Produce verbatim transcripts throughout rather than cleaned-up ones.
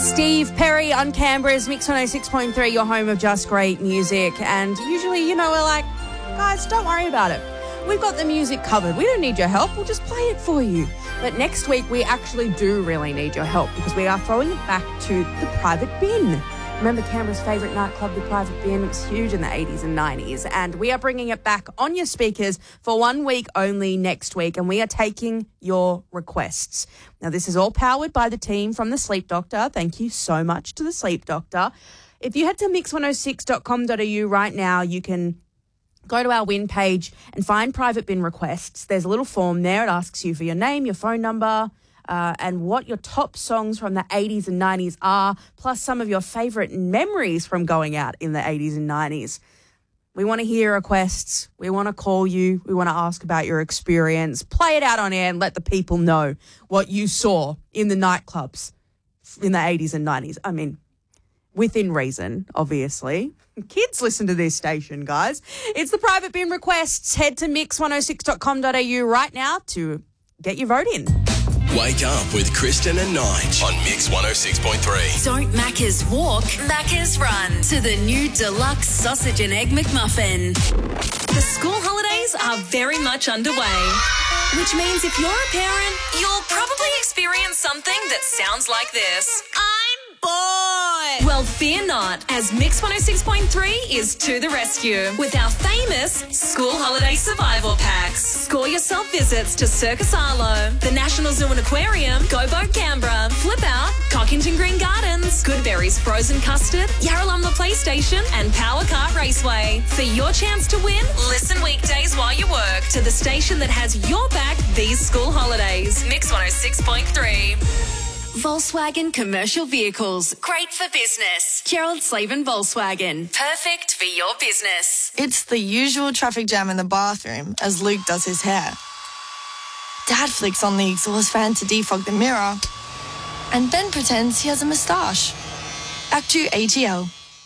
Steve Perry on Canberra's Mix one oh six point three, your home of just great music. And usually, you know, we're like, guys, don't worry about it. We've got the music covered. We don't need your help. We'll just play it for you. But next week, we actually do really need your help because we are throwing it back to the Private Bin. Remember Canberra's favourite nightclub, the Private Bin? It was huge in the eighties and nineties. And we are bringing it back on your speakers for one week only next week. And we are taking your requests. Now, this is all powered by the team from The Sleep Doctor. Thank you so much to The Sleep Doctor. If you head to mix one oh six dot com dot a u right now, you can go to our win page and find Private Bin requests. There's a little form there. It asks you for your name, your phone number, Uh, and what your top songs from the eighties and nineties are, plus some of your favourite memories from going out in the eighties and nineties. We want to hear your requests. We want to call you. We want to ask about your experience. Play it out on air and let the people know what you saw in the nightclubs in the eighties and nineties. I mean, within reason, obviously. Kids listen to this station, guys. It's the Private Bin requests. Head to mix one oh six dot com dot a u right now to get your vote in. Wake up with Kristen and Nige on Mix one oh six point three. Don't Macca's walk, Macca's run to the new deluxe sausage and egg McMuffin. The school holidays are very much underway, which means if you're a parent, you'll probably experience something that sounds like this. I'm bored. Well, fear not, as Mix one oh six point three is to the rescue with our famous school holiday survival packs. Score yourself visits to Circus Arlo, the National Zoo and Aquarium, Go Boat Canberra, Flip Out, Cockington Green Gardens, Goodberry's Frozen Custard, Yarralumla PlayStation and Power Kart Raceway. For your chance to win, listen weekdays while you work to the station that has your back these school holidays. Mix one oh six point three. Volkswagen Commercial Vehicles. Great for business. Gerald Slavin Volkswagen. Perfect for your business. It's the usual traffic jam in the bathroom as Luke does his hair. Dad flicks on the exhaust fan to defog the mirror and then pretends he has a moustache. Back to A T L.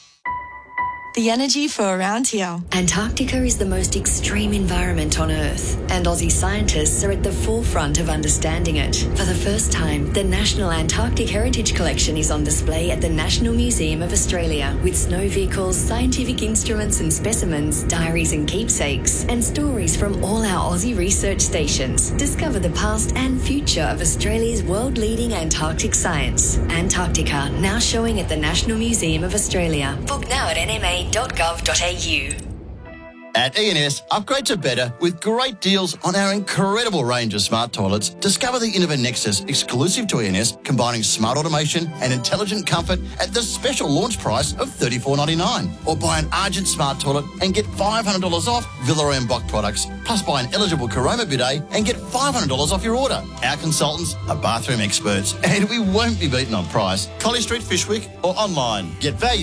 The energy for around here. Antarctica is the most extreme environment on Earth, and Aussie scientists are at the forefront of understanding it. For the first time, the National Antarctic Heritage Collection is on display at the National Museum of Australia, with snow vehicles, scientific instruments and specimens, diaries and keepsakes, and stories from all our Aussie research stations. Discover the past and future of Australia's world-leading Antarctic science. Antarctica, now showing at the National Museum of Australia. Book now at n m a dot gov dot a u. At E and S, upgrade to better with great deals on our incredible range of smart toilets. Discover the Innova Nexus, exclusive to E and S, combining smart automation and intelligent comfort at the special launch price of thirty-four ninety-nine. Or buy an Argent smart toilet and get five hundred dollars off Villeroy and Bock products. Plus buy an eligible Caroma bidet and get five hundred dollars off your order. Our consultants are bathroom experts and we won't be beaten on price. Collie Street, Fishwick or online. Get value